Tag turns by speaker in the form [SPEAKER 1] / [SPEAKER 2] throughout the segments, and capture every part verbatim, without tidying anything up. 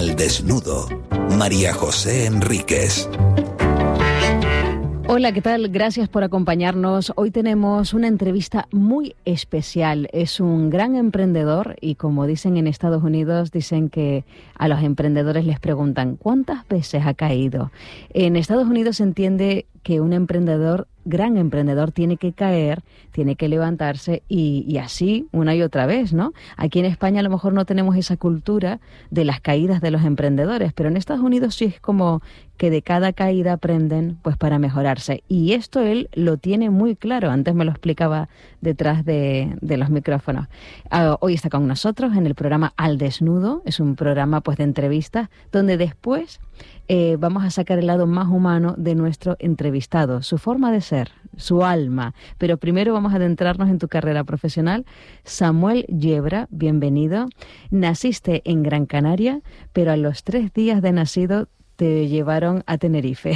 [SPEAKER 1] Al Desnudo, María José Enríquez.
[SPEAKER 2] Hola, ¿qué tal? Gracias por acompañarnos. Hoy tenemos una entrevista muy especial. Es un gran emprendedor y, como dicen en Estados Unidos, dicen que a los emprendedores les preguntan ¿cuántas veces ha caído? En Estados Unidos se entiende que un emprendedor, gran emprendedor, tiene que caer, tiene que levantarse y, y así una y otra vez, ¿no? Aquí en España a lo mejor no tenemos esa cultura de las caídas de los emprendedores, pero en Estados Unidos sí es como que de cada caída aprenden pues para mejorarse. Y esto él lo tiene muy claro, antes me lo explicaba detrás de, de los micrófonos. Uh, hoy está con nosotros en el programa Al Desnudo, es un programa pues de entrevistas donde después eh, vamos a sacar el lado más humano de nuestro entrevistado, su forma de ser, su alma. Pero primero vamos a adentrarnos en tu carrera profesional. Samuel Yebra, bienvenido. Naciste en Gran Canaria, pero a los tres días de nacido te llevaron a Tenerife.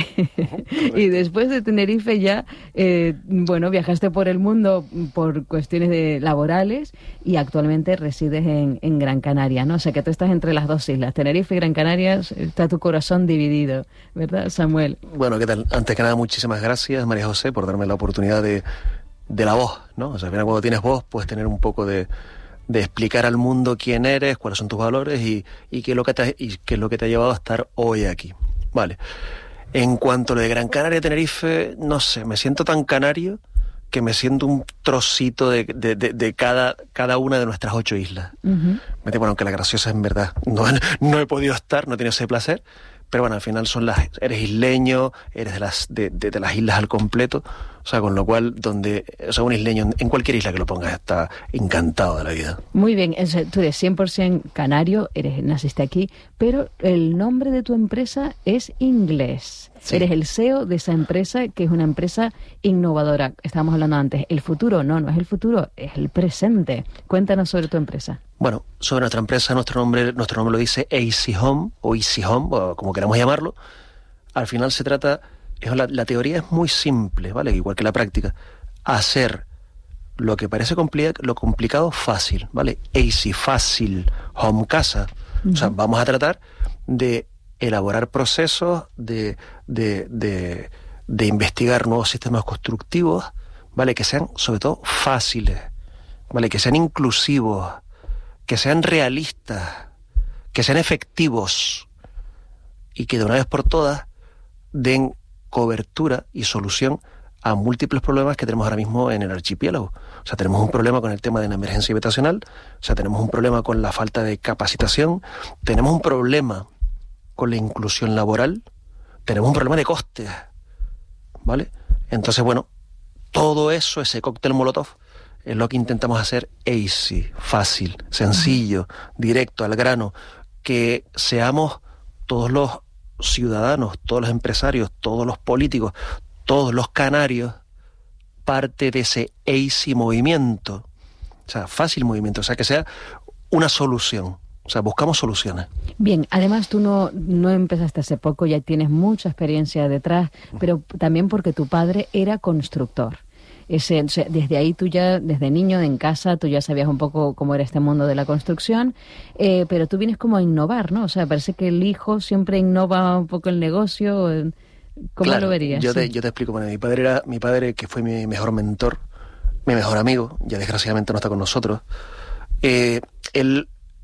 [SPEAKER 2] Y después de Tenerife ya, eh, bueno, viajaste por el mundo por cuestiones de laborales y actualmente resides en, en Gran Canaria, ¿no? O sea que tú estás entre las dos islas, Tenerife y Gran Canaria, está tu corazón dividido, ¿verdad, Samuel?
[SPEAKER 3] Bueno, ¿qué tal? Antes que nada, muchísimas gracias, María José, por darme la oportunidad de, de la voz, ¿no? O sea, al final cuando tienes voz puedes tener un poco de... de explicar al mundo quién eres, cuáles son tus valores y, y, qué es lo que te, y qué es lo que te ha llevado a estar hoy aquí. Vale. En cuanto a lo de Gran Canaria, Tenerife, no sé, me siento tan canario que me siento un trocito de, de, de, de cada, cada una de nuestras ocho islas. Uh-huh. Bueno, aunque la graciosa en verdad no, no he podido estar, no he tenido ese placer, pero bueno, al final son las, eres isleño, eres de las, de, de, de las islas al completo, o sea, con lo cual, donde, o sea, un isleño en cualquier isla que lo pongas está encantado de la vida.
[SPEAKER 2] Muy bien, tú eres cien por ciento canario, eres, naciste aquí, pero el nombre de tu empresa es inglés. Sí. Eres el C E O de esa empresa, que es una empresa innovadora. Estábamos hablando antes, el futuro, no, no es el futuro, es el presente. Cuéntanos sobre tu empresa.
[SPEAKER 3] Bueno, sobre nuestra empresa, nuestro nombre, nuestro nombre lo dice Easy Home, o Easy Home, o como queramos llamarlo. Al final se trata, es la, la teoría es muy simple, ¿vale? Igual que la práctica. Hacer lo que parece compli- lo complicado fácil, ¿vale? Easy, fácil, home, casa. Uh-huh. O sea, vamos a tratar de elaborar procesos, de, de, de, de investigar nuevos sistemas constructivos, ¿vale? Que sean, sobre todo, fáciles, ¿vale? Que sean inclusivos, que sean realistas, que sean efectivos y que de una vez por todas den cobertura y solución a múltiples problemas que tenemos ahora mismo en el archipiélago. O sea, tenemos un problema con el tema de la emergencia habitacional, o sea, tenemos un problema con la falta de capacitación, tenemos un problema con la inclusión laboral, tenemos un problema de costes, ¿vale? Entonces, bueno, todo eso, ese cóctel molotov, es lo que intentamos hacer easy, fácil, sencillo, directo, al grano, que seamos todos los ciudadanos, todos los empresarios, todos los políticos, todos los canarios, parte de ese easy movimiento, o sea, fácil movimiento, o sea, que sea una solución. O sea, buscamos soluciones.
[SPEAKER 2] Bien, además tú no, no empezaste hace poco, ya tienes mucha experiencia detrás, pero también porque tu padre era constructor. Ese, o sea, desde ahí tú ya, desde niño en casa, tú ya sabías un poco cómo era este mundo de la construcción, eh, pero tú vienes como a innovar, ¿no? O sea, parece que el hijo siempre innova un poco el negocio. ¿Cómo
[SPEAKER 3] claro,
[SPEAKER 2] lo verías?
[SPEAKER 3] Yo te,
[SPEAKER 2] sí.
[SPEAKER 3] yo te explico. Bueno, mi padre era, mi padre que fue mi mejor mentor, mi mejor amigo, ya desgraciadamente no está con nosotros. Eh, él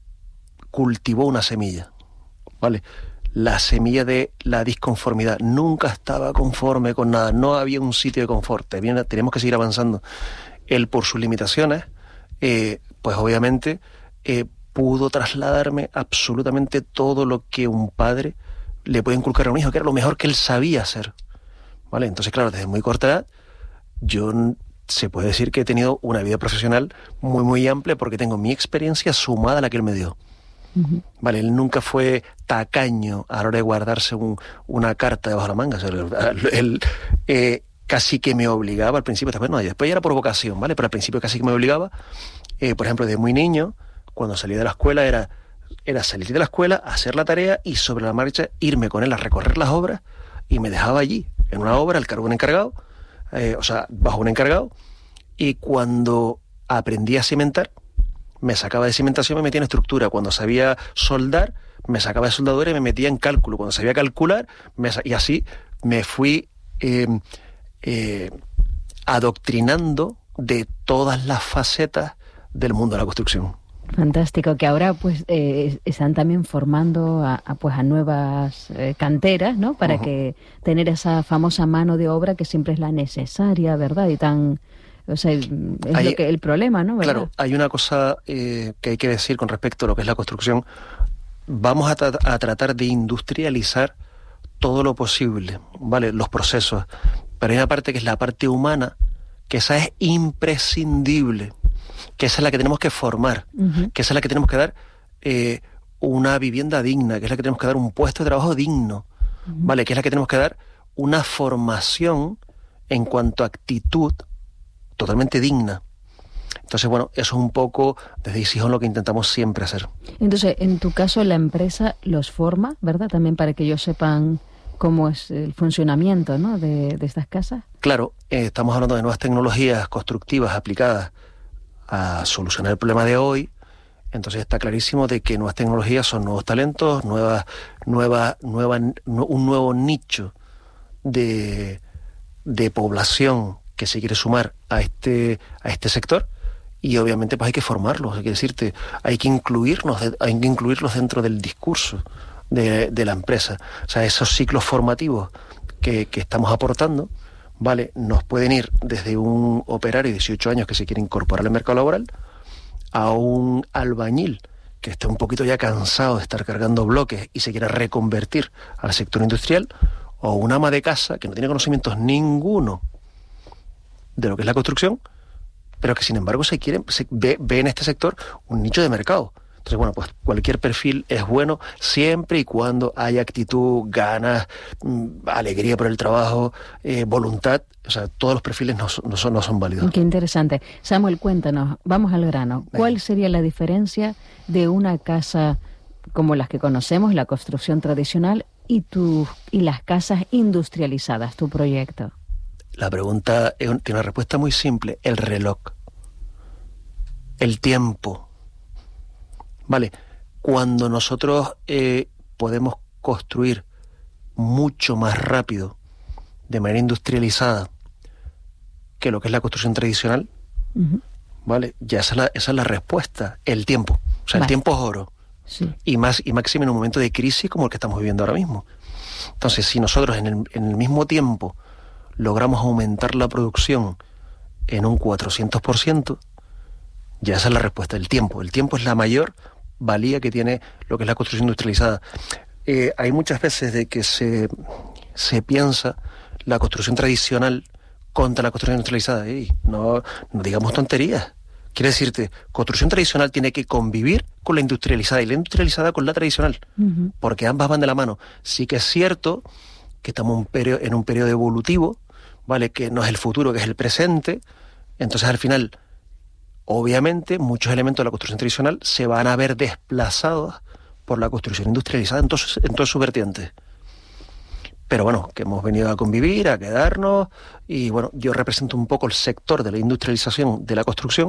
[SPEAKER 3] cultivó una semilla, ¿vale? La semilla de la disconformidad. Nunca estaba conforme con nada, no había un sitio de confort, teníamos que seguir avanzando. Él, por sus limitaciones, eh, pues obviamente eh, pudo trasladarme absolutamente todo lo que un padre le puede inculcar a un hijo, que era lo mejor que él sabía hacer, ¿vale? Entonces, claro, desde muy corta edad, yo se puede decir que he tenido una vida profesional muy, muy amplia porque tengo mi experiencia sumada a la que él me dio. Uh-huh. Vale, él nunca fue tacaño a la hora de guardarse un, una carta debajo de la manga. O sea, él, él eh, casi que me obligaba al principio, después no, después ya era por vocación, ¿vale? Pero al principio casi que me obligaba. Eh, por ejemplo, desde muy niño, cuando salía de la escuela, era, era salir de la escuela, hacer la tarea y sobre la marcha irme con él a recorrer las obras y me dejaba allí, en una obra, al cargo de un encargado, eh, o sea, bajo un encargado, y cuando aprendí a cimentar, me sacaba de cimentación, me metía en estructura. Cuando sabía soldar, me sacaba de soldadura y me metía en cálculo. Cuando sabía calcular, me, y así me fui eh, eh, adoctrinando de todas las facetas del mundo de la construcción.
[SPEAKER 2] Fantástico, que ahora pues eh, están también formando a, a, pues, a nuevas eh, canteras, ¿no? Para uh-huh. que tener esa famosa mano de obra que siempre es la necesaria, ¿verdad? Y tan... O sea, es hay, lo que, el problema, ¿no? ¿Verdad?
[SPEAKER 3] Claro, hay una cosa eh, que hay que decir con respecto a lo que es la construcción. Vamos a, tra- a tratar de industrializar todo lo posible, ¿vale? Los procesos. Pero hay una parte que es la parte humana, que esa es imprescindible, que esa es la que tenemos que formar, uh-huh. que esa es la que tenemos que dar eh, una vivienda digna, que es la que tenemos que dar un puesto de trabajo digno, uh-huh. ¿vale? Que es la que tenemos que dar una formación en cuanto a actitud totalmente digna. Entonces, bueno, eso es un poco desde Easy Home lo que intentamos siempre hacer.
[SPEAKER 2] Entonces, en tu caso, la empresa los forma, ¿verdad? También para que ellos sepan cómo es el funcionamiento, ¿no? de, de estas casas.
[SPEAKER 3] Claro, eh, estamos hablando de nuevas tecnologías constructivas aplicadas a solucionar el problema de hoy. Entonces está clarísimo de que nuevas tecnologías son nuevos talentos, nuevas, nueva, nueva, un nuevo nicho de, de población que se quiere sumar a este, a este sector, y obviamente pues hay que formarlos, hay que decirte, hay que incluirnos, hay que incluirlos dentro del discurso de, de la empresa. O sea, esos ciclos formativos que, que estamos aportando, vale, nos pueden ir desde un operario de dieciocho años que se quiere incorporar al mercado laboral a un albañil que esté un poquito ya cansado de estar cargando bloques y se quiera reconvertir al sector industrial, o un ama de casa que no tiene conocimientos ninguno de lo que es la construcción, pero que sin embargo se quiere, se ve, ve en este sector un nicho de mercado. Entonces, bueno, pues cualquier perfil es bueno siempre y cuando haya actitud, ganas, mmm, alegría por el trabajo, eh, voluntad. O sea, todos los perfiles no, no, son, no son válidos.
[SPEAKER 2] Qué interesante. Samuel, cuéntanos, vamos al grano. ¿Cuál sería la diferencia de una casa como las que conocemos, la construcción tradicional, y, tu, y las casas industrializadas, tu proyecto?
[SPEAKER 3] La pregunta es, tiene una respuesta muy simple. El reloj. El tiempo. Vale. Cuando nosotros eh, podemos construir mucho más rápido, de manera industrializada, que lo que es la construcción tradicional, uh-huh. ¿vale? Ya esa es, la, esa es la respuesta. El tiempo. O sea, vale. El tiempo es oro.
[SPEAKER 2] Sí.
[SPEAKER 3] Y más y máximo en un momento de crisis como el que estamos viviendo ahora mismo. Entonces, si nosotros en el, en el mismo tiempo logramos aumentar la producción en un cuatrocientos por ciento, ya esa es la respuesta, el tiempo. El tiempo es la mayor valía que tiene lo que es la construcción industrializada. Eh, hay muchas veces de que se, se piensa la construcción tradicional contra la construcción industrializada. Ey, no, no digamos tonterías. Quiere decirte, construcción tradicional tiene que convivir con la industrializada y la industrializada con la tradicional, uh-huh. porque ambas van de la mano. Sí que es cierto que estamos en un periodo, en un periodo evolutivo, ¿vale? Que no es el futuro, que es el presente. Entonces, al final, obviamente, muchos elementos de la construcción tradicional se van a ver desplazados por la construcción industrializada en todas en todas sus vertientes. Pero bueno, que hemos venido a convivir, a quedarnos, y bueno, yo represento un poco el sector de la industrialización de la construcción,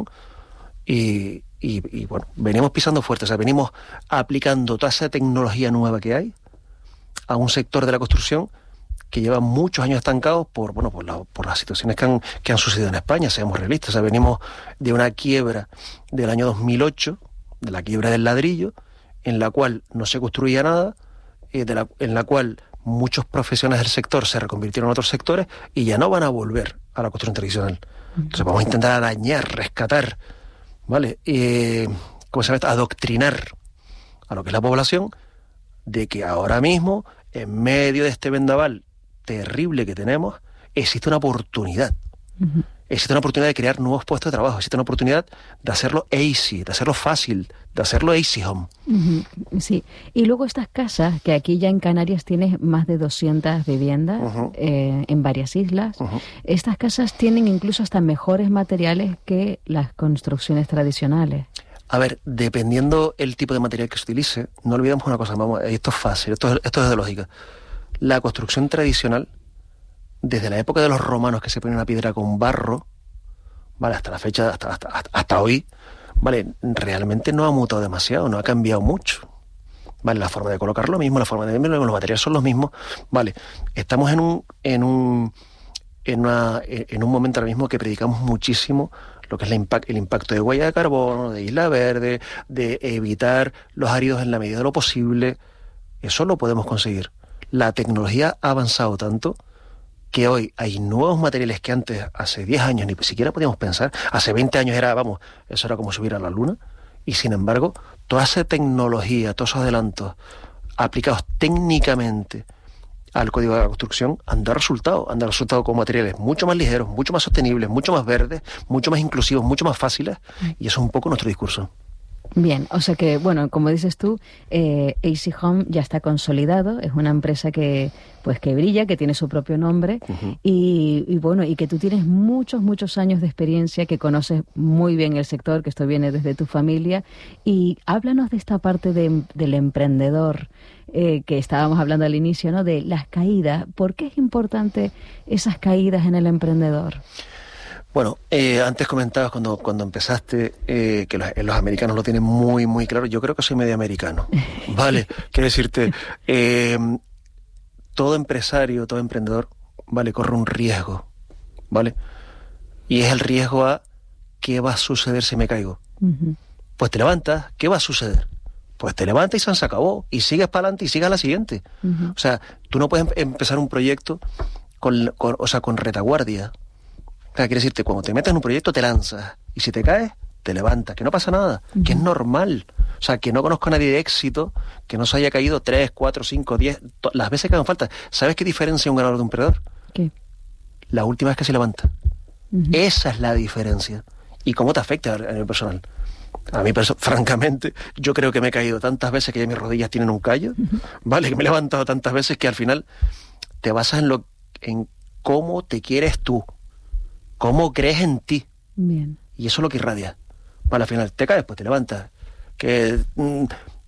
[SPEAKER 3] y, y, y bueno, venimos pisando fuerte, o sea, venimos aplicando toda esa tecnología nueva que hay a un sector de la construcción que lleva muchos años estancados por bueno por, la, por las situaciones que han, que han sucedido en España, seamos realistas. O sea, venimos de una quiebra del año dos mil ocho, de la quiebra del ladrillo, en la cual no se construía nada, eh, de la, en la cual muchos profesionales del sector se reconvirtieron en otros sectores y ya no van a volver a la construcción tradicional. Entonces vamos a intentar arañar, rescatar, ¿vale? Eh, ¿Cómo se llama? Adoctrinar a lo que es la población de que ahora mismo, en medio de este vendaval terrible que tenemos, existe una oportunidad. Uh-huh. Existe una oportunidad de crear nuevos puestos de trabajo, existe una oportunidad de hacerlo easy, de hacerlo fácil, de hacerlo Easy Home.
[SPEAKER 2] Uh-huh. Sí, y luego estas casas, que aquí ya en Canarias tienes más de doscientas viviendas, uh-huh. eh, en varias islas, uh-huh. estas casas tienen incluso hasta mejores materiales que las construcciones tradicionales.
[SPEAKER 3] A ver, dependiendo el tipo de material que se utilice, no olvidemos una cosa, vamos, esto es fácil, esto es, esto es de lógica. La construcción tradicional, desde la época de los romanos que se ponía una piedra con barro, vale, hasta la fecha, hasta, hasta, hasta hoy, vale, realmente no ha mutado demasiado, no ha cambiado mucho, Vale, la forma de colocar lo mismo, la forma de los materiales son los mismos. Vale, estamos en un, en un, en una, en un momento ahora mismo que predicamos muchísimo lo que es la impact, el impacto de huella de carbono, de isla verde, de evitar los áridos en la medida de lo posible. Eso lo podemos conseguir. La tecnología ha avanzado tanto que hoy hay nuevos materiales que antes, hace diez años, ni siquiera podíamos pensar. Hace veinte años era, vamos, eso era como subir a la luna. Y sin embargo, toda esa tecnología, todos esos adelantos aplicados técnicamente al código de la construcción han dado resultados, han dado resultados con materiales mucho más ligeros, mucho más sostenibles, mucho más verdes, mucho más inclusivos, mucho más fáciles, y eso es un poco nuestro discurso.
[SPEAKER 2] Bien, o sea que, bueno, como dices tú, eh, Easy Home ya está consolidado, es una empresa que, pues, que brilla, que tiene su propio nombre, uh-huh. y, y bueno, y que tú tienes muchos, muchos años de experiencia, que conoces muy bien el sector, que esto viene desde tu familia, y háblanos de esta parte de, del emprendedor, eh, que estábamos hablando al inicio, ¿no?, de las caídas. ¿Por qué es importante esas caídas en el emprendedor?
[SPEAKER 3] Bueno, eh, antes comentabas cuando, cuando empezaste eh, que los, los americanos lo tienen muy, muy claro. Yo creo que soy medio americano, ¿vale? Quiero decirte, eh, todo empresario, todo emprendedor, ¿vale?, corre un riesgo, ¿vale? Y es el riesgo a ¿qué va a suceder si me caigo? Uh-huh. Pues te levantas, ¿qué va a suceder? Pues te levantas y se acabó, y sigues para adelante y sigues a la siguiente. Uh-huh. O sea, tú no puedes empezar un proyecto con, con, o sea, con retaguardia. O sea, quiere decirte, cuando te metes en un proyecto te lanzas, y si te caes, te levantas, que no pasa nada, uh-huh. que es normal. O sea, que no conozco a nadie de éxito que no se haya caído tres, cuatro, cinco, diez, to- las veces que hagan falta. ¿Sabes qué diferencia un ganador de un perdedor?
[SPEAKER 2] ¿Qué?
[SPEAKER 3] La última vez que se levanta. Uh-huh. Esa es la diferencia. ¿Y cómo te afecta a nivel personal? A mí, perso- francamente, yo creo que me he caído tantas veces que ya mis rodillas tienen un callo, uh-huh. ¿vale? Que me he levantado tantas veces que al final te basas en, lo, en cómo te quieres tú. ¿Cómo crees en ti?
[SPEAKER 2] Bien.
[SPEAKER 3] Y eso es lo que irradia. Vale, al final te caes, pues te levantas. Que mm,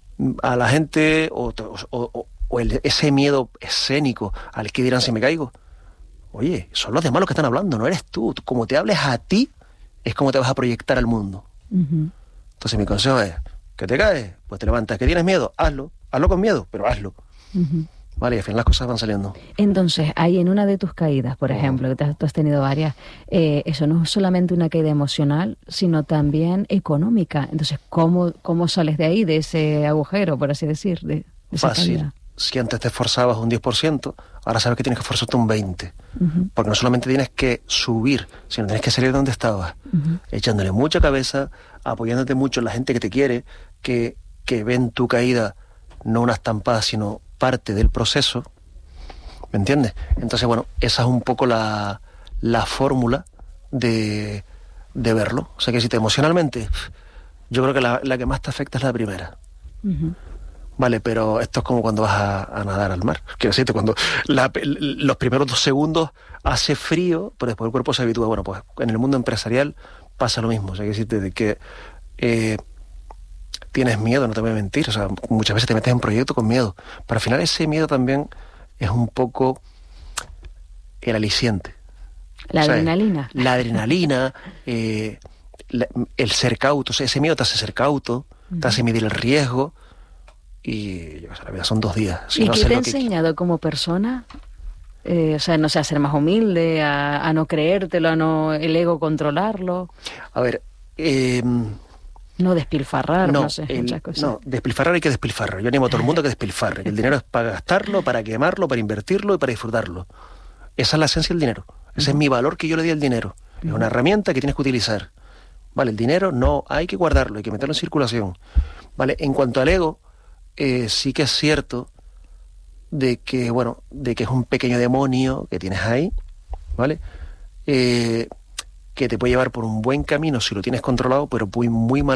[SPEAKER 3] a la gente, o, o, o, o el, ese miedo escénico al que dirán si me caigo. Oye, son los demás los que están hablando, no eres tú. tú como te hables a ti, es como te vas a proyectar al mundo. Uh-huh. Entonces mi consejo es, ¿que te caes? Pues te levantas. ¿Que tienes miedo? Hazlo. Hazlo con miedo, pero hazlo. Uh-huh. Vale, y al final las cosas van saliendo.
[SPEAKER 2] Entonces, ahí en una de tus caídas, por ejemplo, que te has, tú has tenido varias, eh, eso no es solamente una caída emocional, sino también económica. Entonces, ¿cómo, cómo sales de ahí, de ese agujero, por así decir? De, de esa
[SPEAKER 3] Fácil.
[SPEAKER 2] Caída?
[SPEAKER 3] Si antes te esforzabas un diez por ciento, ahora sabes que tienes que esforzarte un veinte por ciento. Uh-huh. Porque no solamente tienes que subir, sino tienes que salir de donde estabas. Uh-huh. Echándole mucha cabeza, apoyándote mucho en la gente que te quiere, que, que ven tu caída no una estampada, sino parte del proceso, ¿me entiendes? Entonces, bueno, esa es un poco la, la fórmula de, de verlo. O sea, que si te emocionalmente, yo creo que la, la que más te afecta es la primera. Uh-huh. Vale, pero esto es como cuando vas a, a nadar al mar. Quiero decirte, cuando la, los primeros dos segundos hace frío, pero después el cuerpo se habitúa. Bueno, pues en el mundo empresarial pasa lo mismo. O sea, que decirte de que eh, tienes miedo, no te voy a mentir, o sea, muchas veces te metes en un proyecto con miedo, pero al final ese miedo también es un poco el aliciente.
[SPEAKER 2] La, o sea, adrenalina.
[SPEAKER 3] La adrenalina, eh, la, el ser cauto, o sea, ese miedo te hace ser cauto, uh-huh. te hace medir el riesgo, y o sea, la vida son dos días. Si
[SPEAKER 2] ¿Y
[SPEAKER 3] no
[SPEAKER 2] qué te ha
[SPEAKER 3] que...
[SPEAKER 2] enseñado como persona? Eh, o sea, no sé, a ser más humilde, a, a no creértelo, a no el ego controlarlo.
[SPEAKER 3] A ver, eh,
[SPEAKER 2] no despilfarrar, no, no sé,
[SPEAKER 3] el,
[SPEAKER 2] muchas cosas.
[SPEAKER 3] No, despilfarrar hay que despilfarrar. Yo animo a todo el mundo a que despilfarre. Que el dinero es para gastarlo, para quemarlo, para invertirlo y para disfrutarlo. Esa es la esencia del dinero. Ese uh-huh. es mi valor que yo le di al dinero. Uh-huh. Es una herramienta que tienes que utilizar. Vale, el dinero no, hay que guardarlo, hay que meterlo en circulación. Vale, en cuanto al ego, eh, sí que es cierto de que, bueno, de que es un pequeño demonio que tienes ahí, ¿vale? Eh, que te puede llevar por un buen camino si lo tienes controlado, pero muy, muy mal